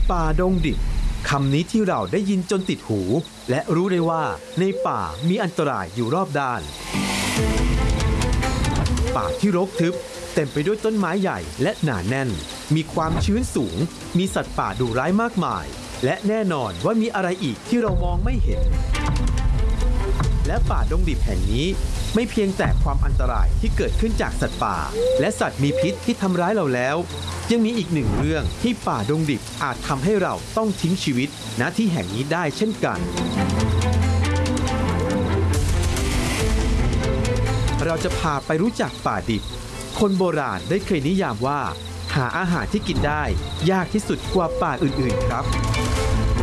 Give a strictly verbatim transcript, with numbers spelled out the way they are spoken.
ป่าดงดิบคำนี้ที่เราได้ยินจนติดหูและรู้ได้ว่าในป่ามีอันตรายอยู่รอบด้านป่าที่รกทึบเต็มไปด้วยต้นไม้ใหญ่และหนาแน่นมีความชื้นสูงมีสัตว์ป่าดุร้ายมากมายและแน่นอนว่ามีอะไรอีกที่เรามองไม่เห็นและป่าดงดิบแห่งนี้ไม่เพียงแต่ความอันตรายที่เกิดขึ้นจากสัตว์ป่าและสัตว์มีพิษที่ทำร้ายเราแล้วยังมีอีกหนึ่งเรื่องที่ป่าดงดิบอาจทำให้เราต้องทิ้งชีวิตณที่แห่งนี้ได้เช่นกันเราจะพาไปรู้จักป่าดิบคนโบราณได้เคยนิยามว่าหาอาหารที่กินได้ยากที่สุดกว่าป่าอื่นๆครับ